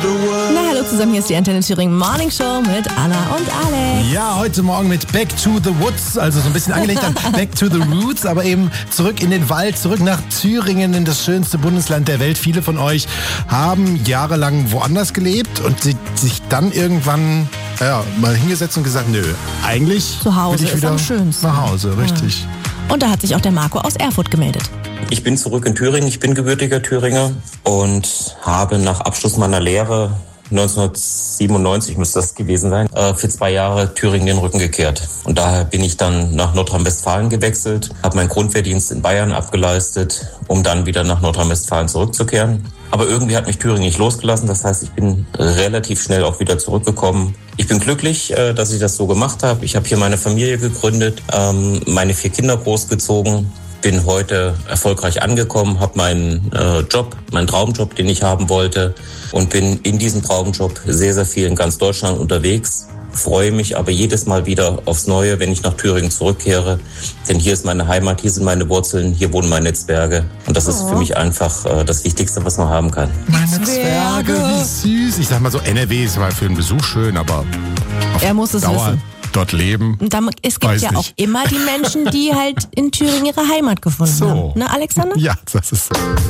Na, hallo zusammen, hier ist die Antenne Thüringen Morning Show mit Anna und Alex. Ja, heute Morgen mit Back to the Woods, also so ein bisschen angelegt an Back to the Roots, aber eben zurück in den Wald, zurück nach Thüringen, in das schönste Bundesland der Welt. Viele von euch haben jahrelang woanders gelebt und sich dann irgendwann mal hingesetzt und gesagt, nö, eigentlich Zu Hause will ich ist wieder am schönsten. nach Hause, richtig. Und da hat sich auch der Marco aus Erfurt gemeldet. Ich bin zurück in Thüringen, ich bin gebürtiger Thüringer und habe nach Abschluss meiner Lehre 1997 müsste das gewesen sein, für 2 Jahre Thüringen den Rücken gekehrt. Und daher bin ich dann nach Nordrhein-Westfalen gewechselt, habe meinen Grundwehrdienst in Bayern abgeleistet, um dann wieder nach Nordrhein-Westfalen zurückzukehren. Aber irgendwie hat mich Thüringen nicht losgelassen, das heißt, ich bin relativ schnell auch wieder zurückgekommen. Ich bin glücklich, dass ich das so gemacht habe. Ich habe hier meine Familie gegründet, meine 4 Kinder großgezogen. Bin heute erfolgreich angekommen, habe meinen meinen Traumjob, den ich haben wollte und bin in diesem Traumjob sehr, sehr viel in ganz Deutschland unterwegs. Freue mich aber jedes Mal wieder aufs Neue, wenn ich nach Thüringen zurückkehre, denn hier ist meine Heimat, hier sind meine Wurzeln, hier wohnen meine Zwerge und das ist für mich einfach das Wichtigste, was man haben kann. Meine Zwerge, wie süß. Ich sag mal so, NRW ist mal für einen Besuch schön, aber auf Er muss es Dauer wissen. dort leben. Und es gibt Weiß ja nicht. auch immer die Menschen, die halt in Thüringen ihre Heimat gefunden haben. Ne, Alexander? Ja, das ist so.